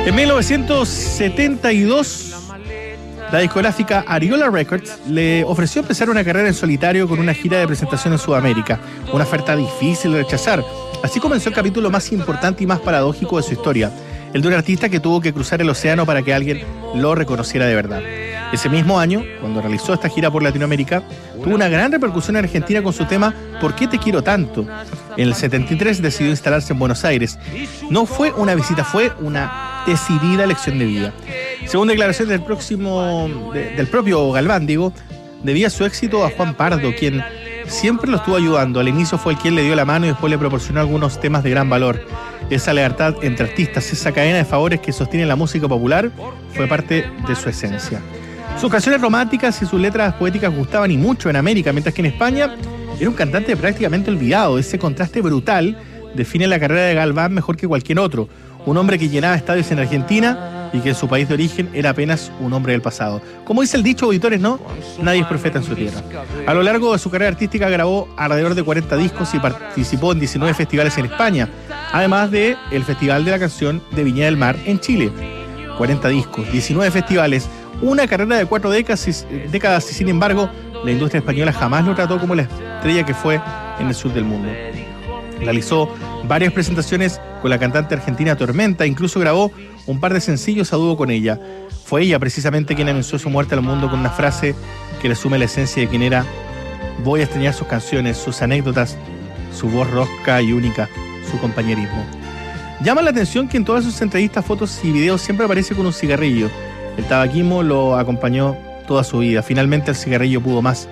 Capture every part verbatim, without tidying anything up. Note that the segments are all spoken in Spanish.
En mil novecientos setenta y dos, la discográfica Ariola Records le ofreció empezar una carrera en solitario con una gira de presentación en Sudamérica, una oferta difícil de rechazar. Así comenzó el capítulo más importante y más paradójico de su historia, el de un artista que tuvo que cruzar el océano para que alguien lo reconociera de verdad. Ese mismo año, cuando realizó esta gira por Latinoamérica, tuvo una gran repercusión en Argentina con su tema ¿Por qué te quiero tanto? En el setenta y tres decidió instalarse en Buenos Aires. No fue una visita, fue una decidida elección de vida. Según declaración del, próximo, de, del propio Galván, digo, debía su éxito a Juan Pardo, quien siempre lo estuvo ayudando. Al inicio fue el quien le dio la mano y después le proporcionó algunos temas de gran valor. Esa lealtad entre artistas, esa cadena de favores que sostiene la música popular, fue parte de su esencia. Sus canciones románticas y sus letras poéticas gustaban y mucho en América, mientras que en España era un cantante prácticamente olvidado. Ese contraste brutal define la carrera de Galván mejor que cualquier otro. Un hombre que llenaba estadios en Argentina y que en su país de origen era apenas un hombre del pasado. Como dice el dicho, auditores, no, nadie es profeta en su tierra. A lo largo de su carrera artística grabó alrededor de cuarenta discos y participó en diecinueve festivales en España, además del Festival de la Canción de Viña del Mar en Chile. cuarenta discos, diecinueve festivales, una carrera de cuatro décadas y, décadas y sin embargo, la industria española jamás lo trató como la estrella que fue en el sur del mundo. Realizó varias presentaciones con la cantante argentina Tormenta, incluso grabó un par de sencillos a dúo con ella. Fue ella precisamente quien anunció su muerte al mundo con una frase que le sume la esencia de quien era. Voy a extrañar sus canciones, sus anécdotas, su voz rosca y única, su compañerismo. Llama la atención que en todas sus entrevistas, fotos y videos siempre aparece con un cigarrillo. El tabaquismo lo acompañó toda su vida. Finalmente el cigarrillo pudo más.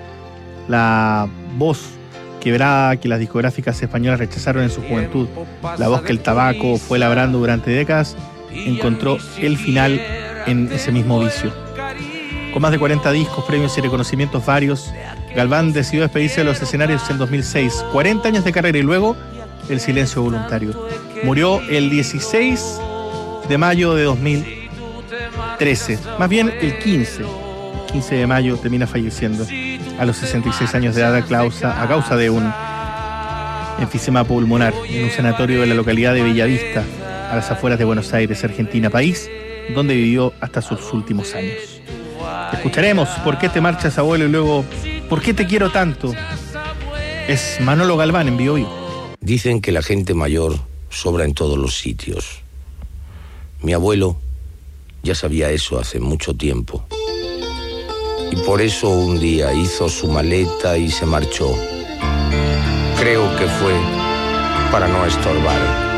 La voz quebrada que las discográficas españolas rechazaron en su juventud, la voz que el tabaco fue labrando durante décadas, encontró el final en ese mismo vicio. Con más de cuarenta discos, premios y reconocimientos varios, Galván decidió despedirse de los escenarios en dos mil seis, cuarenta años de carrera y luego el silencio voluntario. Murió el dieciséis de mayo de dos mil trece, más bien el quince. El quince de mayo termina falleciendo a los sesenta y seis años de edad a causa, a causa de un enfisema pulmonar en un sanatorio de la localidad de Bellavista, a las afueras de Buenos Aires, Argentina, país donde vivió hasta sus últimos años. Escucharemos ¿Por qué te marchas, abuelo? Y luego ¿Por qué te quiero tanto? Es Manolo Galván en Bio Bio. Dicen que la gente mayor sobra en todos los sitios. Mi abuelo ya sabía eso hace mucho tiempo. Y por eso un día hizo su maleta y se marchó. Creo que fue para no estorbar.